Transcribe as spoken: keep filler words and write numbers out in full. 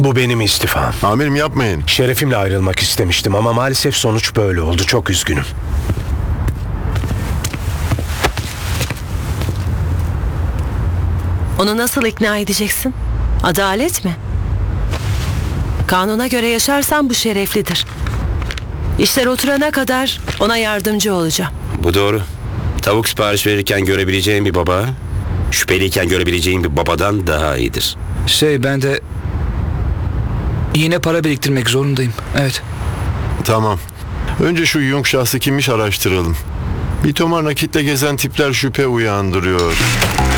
Bu benim istifam. Amirim yapmayın. Şerefimle ayrılmak istemiştim ama maalesef sonuç böyle oldu. Çok üzgünüm. Onu nasıl ikna edeceksin? Adalet mi? Kanuna göre yaşarsan bu şereflidir. İşler oturana kadar ona yardımcı olacağım. Bu doğru. Tavuk sipariş verirken görebileceğin bir baba, şüpheliyken görebileceğin bir babadan daha iyidir. Şey ben de yine para biriktirmek zorundayım. Evet. Tamam. Önce şu Yung şahsı kimmiş araştıralım. Bir tomar nakitle gezen tipler şüphe uyandırıyor.